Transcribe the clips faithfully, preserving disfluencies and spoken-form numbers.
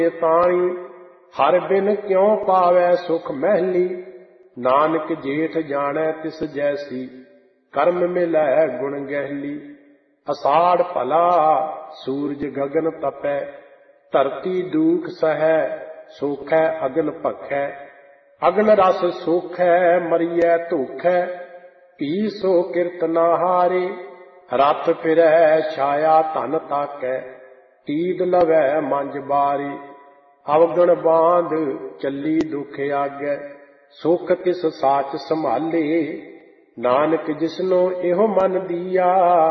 ताणी हर बिन क्यों पावै सुख महली। नानक जेठ जानै तिस जैसी कर्म मिलै गुण गहली। अषाढ़ भला सूरज गगन तपै धरती दुख सहै सोखै अगन भखै। अगन रस सोखै मरियै धोखै पी सो किरत ना हारे। रथ फिरै छाया धन ताकै तीद लवै मंज बारे। अवगण बांध चली दुख आगै सुख तिस साच संभाले। नानक जिसनो एहो मन दिया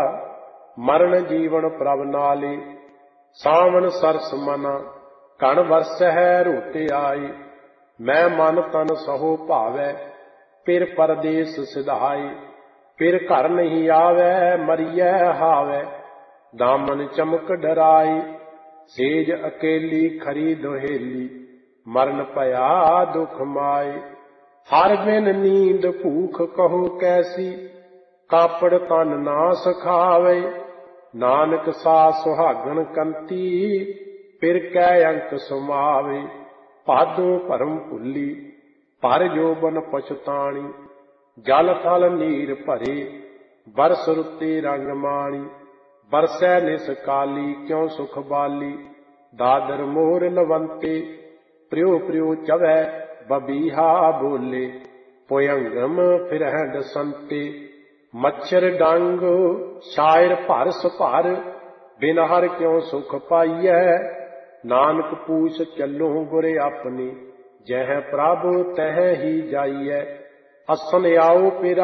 मरण जीवन प्रभ नाले। सावन सरस मना कण वरसै रोते आए। मैं मन तन सहो भावै फिर परदेस सिधाए। फिर घर नहीं आवै मरियै हावै दामन चमक डराए। सेज अकेली खरी दोहेली मरण पया दुख माए। हर बिन नींद भूख कहो कैसी कापड़ तन ना सखावे। नानक सा सुहागन कंती फिर कै अंक समावे। भादों भरम भुली भर जोबन पछताणी जल थल नीर भरे बरस रुते रंग माणी। बरसै निस काली क्यों सुख बाली दादर मोर लवंते। प्रियो प्रियो चवै बबीहा बोले पोयंगम फिरहंड संते। मच्छर डंग शायर भरस भर बिन हर क्यों सुख पाइयै। नानक पूछ चलो गुर अपने जह प्रभ तह ही जाइयै। असन आओ पिरा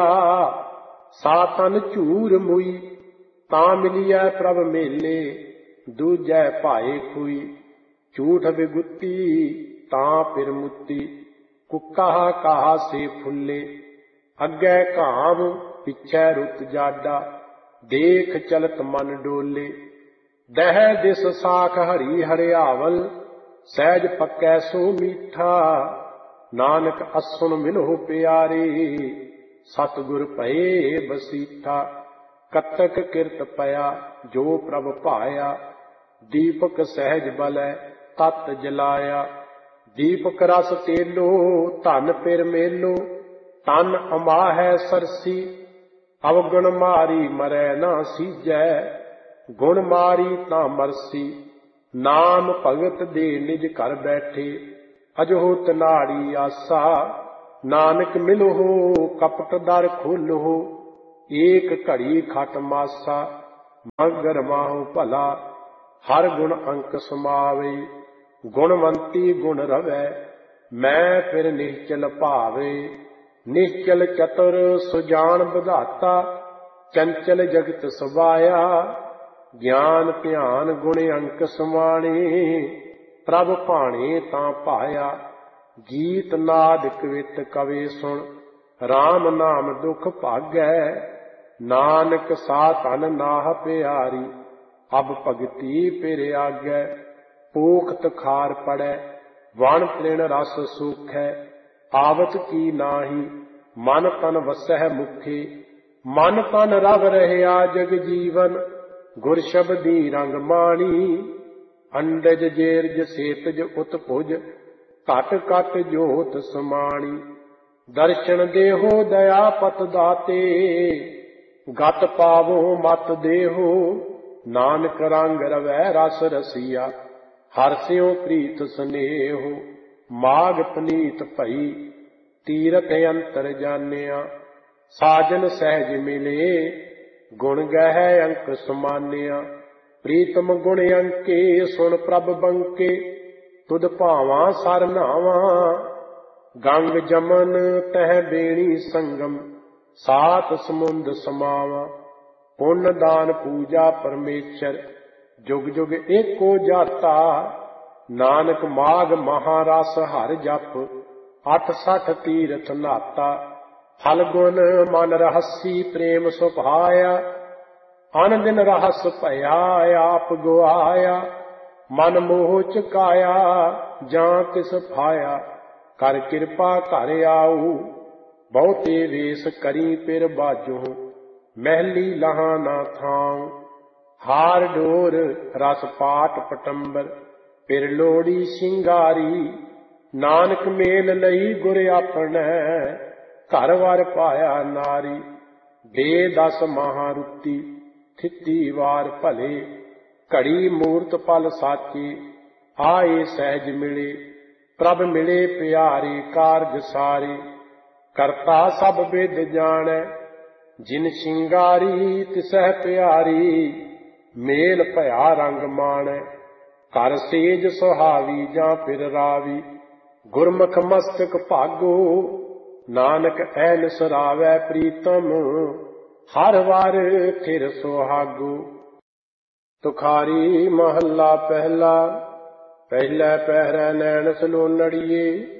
सातन झूर मुई तां मिलियै प्रभ मेले। दूजै भाए खुई झूठ बिगुती तां फिर मुती। कुक्का काहा से फुल्ले अग्गै घाम पिछै रुत जाडा। देख चलत मन डोले दह दिस साख हरी हरियावल सहज पक्कै सो मीठा। नानक असुन मिलो प्यारे सतगुर भये बसीठा। कतक किरत पया जो प्रभ पाया दीपक सहज बलै तत जलाया। दीपक रस तेलो धन फिर मेलो तन अमाहै सरसी। अवगुण मारी मरै ना सीजै गुण मारी तां मरसी। नाम भगत दे निज घर बैठे अजहोत नाड़ी आसा। नानक मिलो हो कपट दर खोलो हो एक घड़ी खट मासा। मगर माहु भला हर गुण अंक समावे गुणवंती गुण रवै मैं फिर निश्चल भावे। निश्चल चतुर सुजान विधाता चंचल जगत सवाया। ज्ञान ध्यान गुण अंक समाणे प्रभ भाणे तां पाया। गीत नाद कवित कवे सुन राम नाम दुख भागै। नानक सा तन नाह प्यारी अब भगती फिर आगै। पोखत खार पड़ै वण तृण रस सूखै आवत की नाही मन तन वसै मुखे। मन तन रव रहया जग जीवन गुर शब्दी रंग माणी। अंडज जेरज सेतज उत्पुज घट घट जोत समाणी। दर्शन देहो दया पत दाते गत पावो मत देहो। नानक रंग रवै रस रसिया हर स्यों प्रीत स्नेहो। माग पनीत भई तीरथ अंतर जानिया साजन सहज मिले गुण गहै अंक समानिया। प्रीतम गुण अंके सुन प्रभ बंके तुद भावां सर नावां। गंग जमन तह बेणी संगम सात समुंद समावां। पुण्य दान पूजा परमेश्वर जुग जुग एको जाता। नानक माग महारस हर जप अठ सठ तीरथ नाता। फलगुण मन रहसी प्रेम सुभाया अन दिन रहस भया आप गुआया। मन मोह चुकाया जां तिस फाया कर कृपा घर आऊ। बहुते वेश करी फिर बाजो महली लहा ना थाऊं। हार डोर रस पाट पटंबर ਫਿਰ ਲੋੜੀ ਸ਼ਿੰਗਾਰੀ। ਨਾਨਕ ਮੇਲ ਲਈ ਗੁਰ ਆਪਣੈ, ਘਰ ਵਰ ਪਾਇਆ ਨਾਰੀ। ਦੇ ਦਸ ਮਹਾਰੁਤੀ ਥਿੱਤੀ ਵਾਰ ਭਲੇ, ਘੜੀ ਮੂਰਤ ਪਲ ਸਾਚੇ। ਆਏ ਸਹਿਜ ਮਿਲੇ, ਪ੍ਰਭ ਮਿਲੇ ਪਿਆਰੇ। ਕਾਰਜ ਸਾਰੇ ਕਰਤਾ ਸਭ ਵਿਦ ਜਾਣੈ, ਜਿਨ ਸ਼ਿੰਗਾਰੀ ਤਿਸਹਿ ਪਿਆਰੀ। ਮੇਲ ਭਇਆ ਰੰਗ ਮਾਣੈ, ਕਰ ਸੇਜ ਸੁਹਾਵੀ ਜਾਂ ਫਿਰ ਰਾਵੀ। ਗੁਰਮੁਖ ਮਸਤਕ ਭਾਗੋ, ਨਾਨਕ ਐਨ ਸਰਾਵੈ ਪ੍ਰੀਤਮ। ਹਰ ਵਾਰ ਫਿਰ ਸੁਹਾਗੋ। ਤੁਖਾਰੀ ਮਹੱਲਾ ਪਹਿਲਾ। ਪਹਿਲੇ ਪਹਿਰੇ ਨੈਣ ਸਲੋਨੜੀਏ,